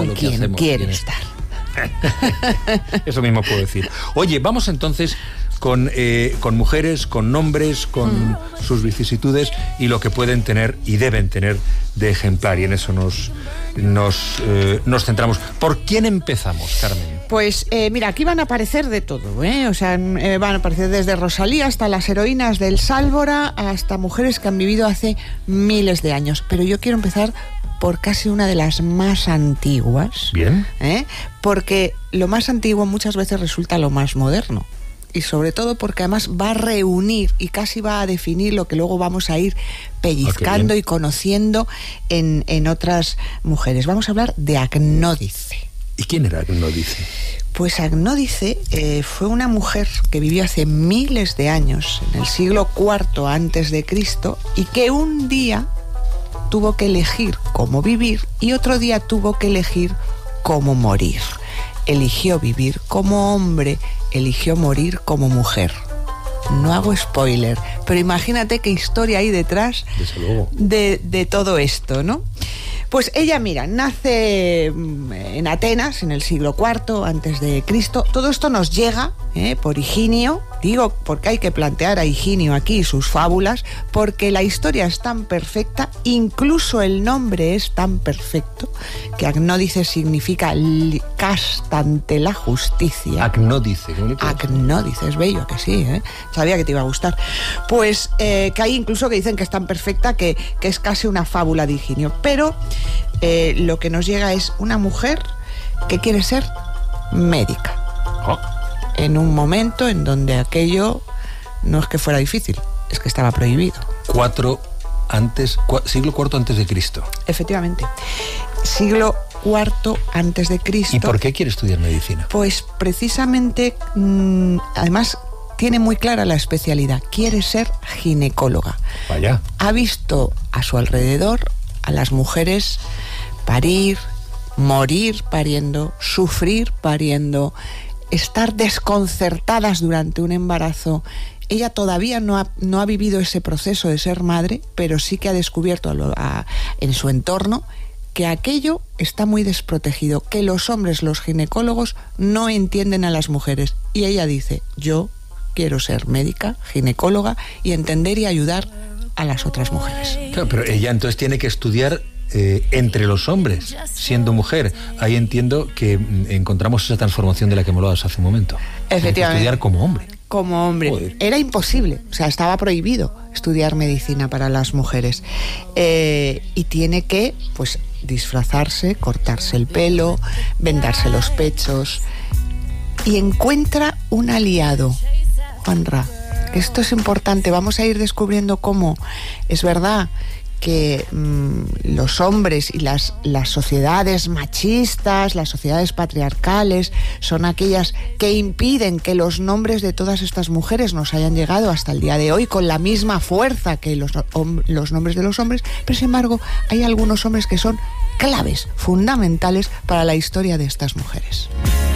con quien quiere estar. Eso mismo puedo decir. Oye, vamos entonces con mujeres, con nombres, con sus vicisitudes y lo que pueden tener y deben tener de ejemplar, y en eso nos centramos. ¿Por quién empezamos, Carmen? Pues mira, aquí van a aparecer de todo, ¿eh? O sea, van a aparecer desde Rosalía hasta las heroínas del Sálvora, hasta mujeres que han vivido hace miles de años. Pero yo quiero empezar por casi una de las más antiguas. Bien. Porque lo más antiguo muchas veces resulta lo más moderno. Y sobre todo porque además va a reunir y casi va a definir lo que luego vamos a ir pellizcando y conociendo en otras mujeres. Vamos a hablar de Agnódice. ¿Y quién era Agnódice? Pues Agnódice fue una mujer que vivió hace miles de años, en el siglo IV antes de Cristo, y que un día tuvo que elegir cómo vivir y otro día tuvo que elegir cómo morir. Eligió vivir como hombre, eligió morir como mujer. No hago spoiler, pero imagínate qué historia hay detrás de todo esto, ¿no? Pues ella, mira, nace en Atenas en el siglo IV antes de Cristo. Todo esto nos llega por Higinio. Digo porque hay que plantear a Higinio aquí sus fábulas, porque la historia es tan perfecta, incluso el nombre es tan perfecto, que Agnódice significa casta ante la justicia. Agnódice. Agnódice, es bello, que sí, ¿eh? Sabía que te iba a gustar. Pues que hay incluso que dicen que es tan perfecta que es casi una fábula de Higinio. Pero lo que nos llega es una mujer que quiere ser médica. En un momento en donde aquello no es que fuera difícil, es que estaba prohibido. Siglo IV antes de Cristo. Efectivamente. Siglo IV antes de Cristo. ¿Y por qué quiere estudiar medicina? Pues precisamente, además tiene muy clara la especialidad. Quiere ser ginecóloga. Vaya. Ha visto a su alrededor a las mujeres parir, morir pariendo, sufrir pariendo, estar desconcertadas durante un embarazo. Ella todavía no ha vivido ese proceso de ser madre, pero sí que ha descubierto en su entorno que aquello está muy desprotegido, que los hombres, los ginecólogos, no entienden a las mujeres. Y ella dice, yo quiero ser médica, ginecóloga, y entender y ayudar a las otras mujeres. Claro, pero ella entonces tiene que estudiar entre los hombres, siendo mujer. Ahí entiendo que encontramos esa transformación de la que me hablabas hace un momento. Efectivamente. Estudiar como hombre. Como hombre. Joder. Era imposible, o sea, estaba prohibido estudiar medicina para las mujeres. Y tiene que, pues, disfrazarse, cortarse el pelo, vendarse los pechos. Y encuentra un aliado, Juanra. Esto es importante, vamos a ir descubriendo cómo es verdad que los hombres y las sociedades machistas, las sociedades patriarcales, son aquellas que impiden que los nombres de todas estas mujeres nos hayan llegado hasta el día de hoy con la misma fuerza que los nombres de los hombres, pero sin embargo hay algunos hombres que son claves, fundamentales para la historia de estas mujeres.